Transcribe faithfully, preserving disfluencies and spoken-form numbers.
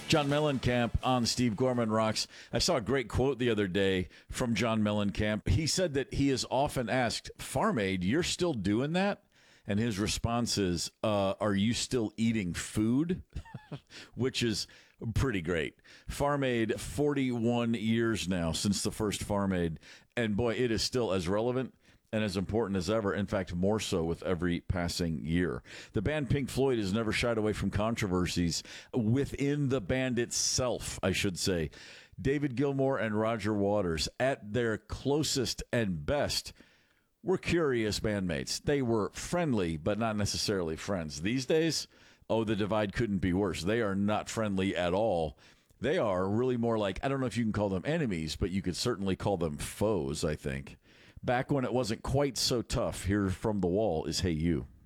John Mellencamp on Steve Gorman Rocks. I saw a great quote the other day from John Mellencamp. He said that he is often asked, Farm Aid, you're still doing that? And his response is, uh, are you still eating food? Which is pretty great. Farm Aid, forty-one years now since the first Farm Aid. And boy, it is still as relevant and as important as ever. In fact, more so with every passing year. The band Pink Floyd has never shied away from controversies within the band itself, I should say. David Gilmour and Roger Waters, at their closest and best, were curious bandmates. They were friendly, but not necessarily friends. These days, oh, the divide couldn't be worse. They are not friendly at all. They are really more like, I don't know if you can call them enemies, but you could certainly call them foes, I think. Back when it wasn't quite so tough, here from the wall is Hey You.